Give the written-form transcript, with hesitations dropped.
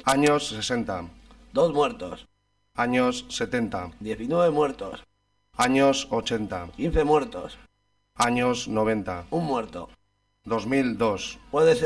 Años 60. 2 muertos. Años 70. 19 muertos. Años 80. 15 muertos. Años 90. 1 muerto. 2002. Puede ser.